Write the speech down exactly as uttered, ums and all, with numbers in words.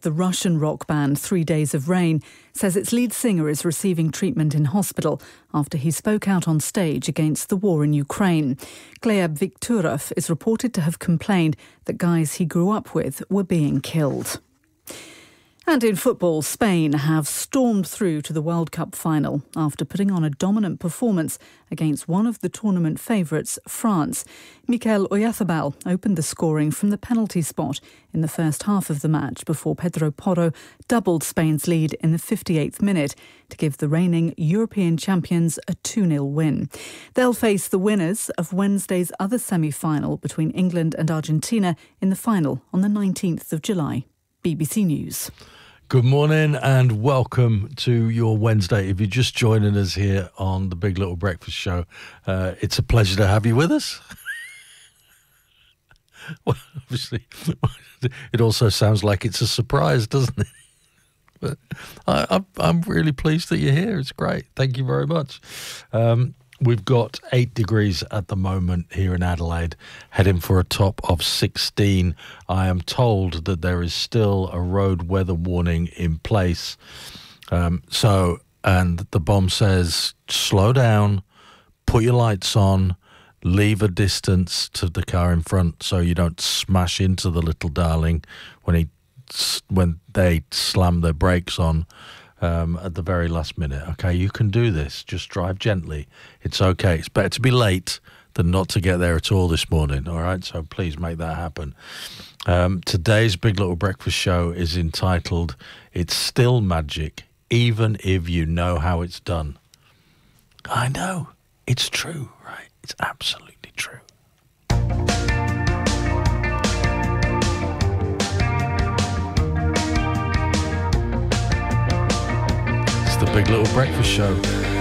the Russian rock band Three Days of Rain says its lead singer is receiving treatment in hospital after he spoke out on stage against the war in Ukraine. Gleb Viktorov is reported to have complained that guys he grew up with were being killed. And in football, Spain have stormed through to the World Cup final after putting on a dominant performance against one of the tournament favourites, France. Mikel Oyarzabal opened the scoring from the penalty spot in the first half of the match before Pedro Porro doubled Spain's lead in the fifty-eighth minute to give the reigning European champions a two nil win. They'll face the winners of Wednesday's other semi-final between England and Argentina in the final on the nineteenth of July. B B C News. Good morning and welcome to your Wednesday. If you're just joining us here on the Big Little Breakfast Show, uh, it's a pleasure to have you with us. Well, obviously, it also sounds like it's a surprise, doesn't it? But I, I'm, I'm really pleased that you're here. It's great. Thank you very much. Um, We've got eight degrees at the moment here in Adelaide, heading for a top of sixteen. I am told that there is still a road weather warning in place. Um, so, and the bomb says, slow down, put your lights on, leave a distance to the car in front so you don't smash into the little darling when he, when they slam their brakes on. Um, at the very last minute. Okay, you can do this. Just drive gently. It's okay. It's better to be late than not to get there at all this morning. All right, so please make that happen. Um, today's Big Little Breakfast Show is entitled "It's Still Magic, Even If You Know How It's Done." I know. It's true, right? It's absolutely true. The Big Little Breakfast Show.